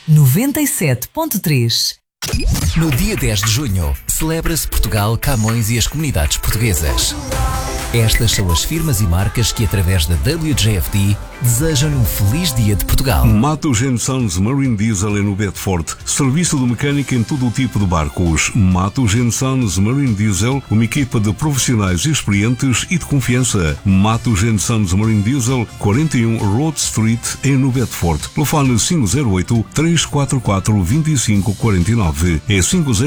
97.3. No dia 10 de junho, celebra-se Portugal, Camões e as comunidades portuguesas. Estas são as firmas e marcas que, através da WJFD, desejam-lhe um feliz dia de Portugal. Matos & Sons Marine Diesel no Bedford. Serviço de mecânica em todo o tipo de barcos. Matos & Sons Marine Diesel, uma equipa de profissionais experientes e de confiança. Matos & Sons Marine Diesel, 41 Road Street, em no Bedford. Telefone 508-344-2549. É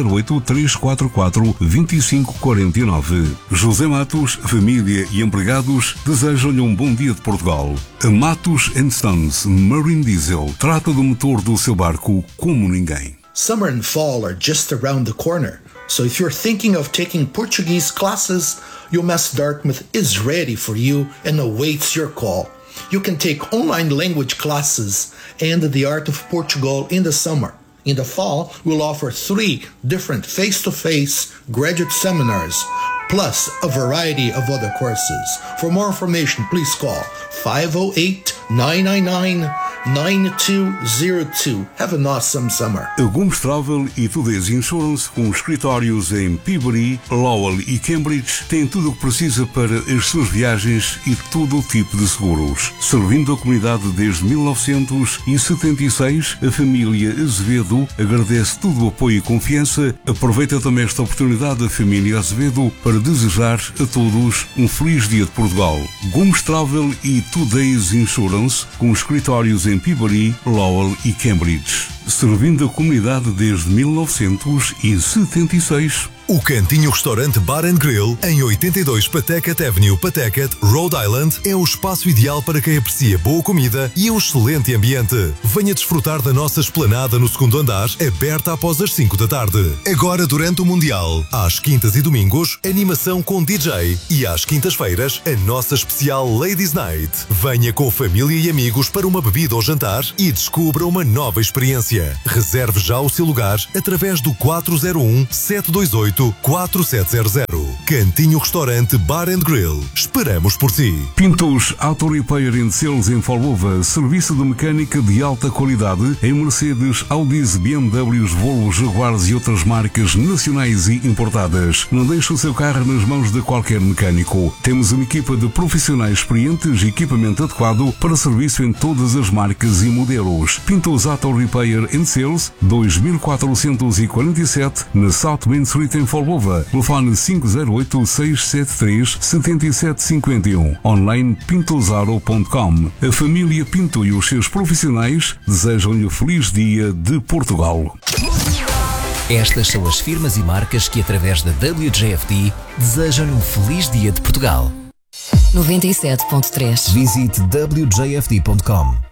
508-344-2549. José Matos, família e empregados desejam-lhe um bom dia de Portugal. Matos & Sons Marine Diesel trata do motor do seu barco como ninguém. Summer and fall are just around the corner, so if you're thinking of taking Portuguese classes, UMass Dartmouth is ready for you and awaits your call. You can take online language classes and the art of Portugal in the summer. In the fall, we'll offer 3 different face-to-face graduate seminars, plus a variety of other courses. For more information, please call 508-999-9202. Have an awesome summer. Gomes Travel e Today's Insurance, com escritórios em Peabody, Lowell e Cambridge, tem tudo o que precisa para as suas viagens e todo o tipo de seguros. Servindo a comunidade desde 1976, a família Azevedo agradece todo o apoio e confiança. Aproveita também esta oportunidade, a família Azevedo, para desejar a todos um feliz dia de Portugal. Gomes Travel e Today's Insurance, com escritórios em Peabody, Lowell e Cambridge. Servindo a comunidade desde 1976. O Cantinho Restaurante Bar & Grill, em 82 Pawtucket Avenue, Pawtucket, Rhode Island, é o espaço ideal para quem aprecia boa comida e um excelente ambiente. Venha desfrutar da nossa esplanada no segundo andar, aberta após as 5 da tarde. Agora, durante o Mundial, às quintas e domingos, animação com DJ e às quintas-feiras, a nossa especial Ladies Night. Venha com família e amigos para uma bebida ou jantar e descubra uma nova experiência. Reserve já o seu lugar através do 401-728-4700. Cantinho Restaurante Bar & Grill. Esperamos por si. Pintos Auto Repair & Sales em Folgova. Serviço de mecânica de alta qualidade em Mercedes, Audis, BMWs, Volvo, Jaguars e outras marcas nacionais e importadas. Não deixe o seu carro nas mãos de qualquer mecânico. Temos uma equipa de profissionais experientes e equipamento adequado para serviço em todas as marcas e modelos. Pintos Auto Repair & Sales, 2447, na South Main Street em Folgova. Telefone 508-673-7751. Online pintosaro.com. A família Pinto e os seus profissionais desejam-lhe feliz dia de Portugal. Estas são as firmas e marcas que, através da WJFD, desejam-lhe um feliz dia de Portugal. 97.3. Visite wjfd.com.